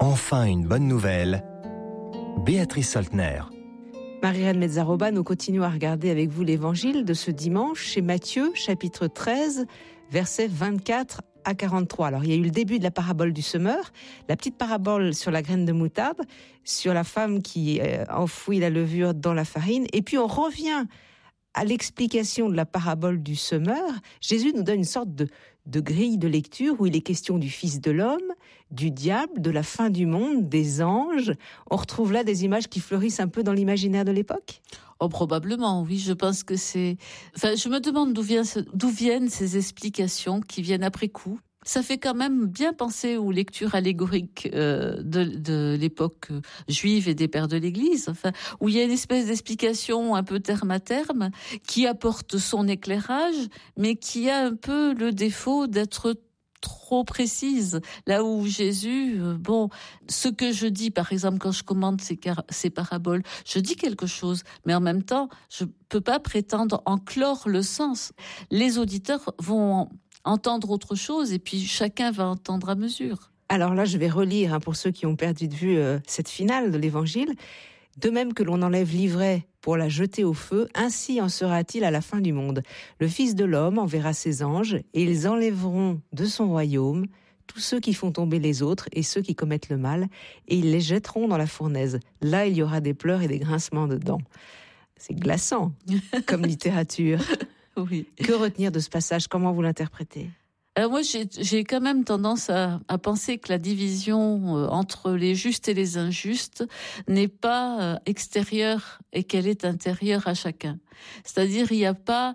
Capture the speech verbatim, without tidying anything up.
Enfin une bonne nouvelle. Béatrice Soltner. Marie-Reine Mezzaroba, nous continuons à regarder avec vous l'évangile de ce dimanche chez Matthieu, chapitre treize, versets vingt-quatre à quarante-trois. Alors, il y a eu le début de la parabole du semeur, la petite parabole sur la graine de moutarde, sur la femme qui euh, enfouit la levure dans la farine, et puis on revient à l'explication de la parabole du semeur. Jésus nous donne une sorte de, de grille de lecture où il est question du Fils de l'homme, du diable, de la fin du monde, des anges. On retrouve là des images qui fleurissent un peu dans l'imaginaire de l'époque ? Oh, probablement, oui, je pense que c'est... Enfin, je me demande d'où, vient ce... d'où viennent ces explications qui viennent après coup. Ça fait quand même bien penser aux lectures allégoriques euh, de, de l'époque juive et des pères de l'Église, enfin, où il y a une espèce d'explication un peu terme à terme qui apporte son éclairage, mais qui a un peu le défaut d'être trop précise. Là où Jésus, euh, bon, ce que je dis, par exemple, quand je commente ces, car- ces paraboles, je dis quelque chose, mais en même temps, je peux pas prétendre en clore le sens. Les auditeurs vont entendre autre chose et puis chacun va entendre à mesure. Alors là, je vais relire, hein, pour ceux qui ont perdu de vue euh, cette finale de l'Évangile. De même que l'on enlève l'ivraie pour la jeter au feu, ainsi en sera-t-il à la fin du monde. Le Fils de l'homme enverra ses anges et ils enlèveront de son royaume tous ceux qui font tomber les autres et ceux qui commettent le mal et ils les jetteront dans la fournaise. Là, il y aura des pleurs et des grincements de dents. C'est glaçant comme littérature. Oui. Que retenir de ce passage ? Comment vous l'interprétez ? Alors moi, j'ai, j'ai quand même tendance à, à penser que la division euh, entre les justes et les injustes n'est pas euh, extérieure et qu'elle est intérieure à chacun. C'est-à-dire, il n'y a pas